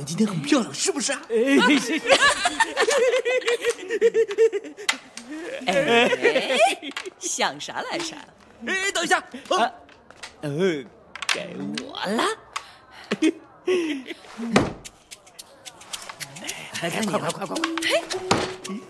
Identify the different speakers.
Speaker 1: 今天很漂亮，是不是啊？
Speaker 2: 想啥来啥。
Speaker 1: 等一下，
Speaker 2: 给我了。
Speaker 1: 来，快！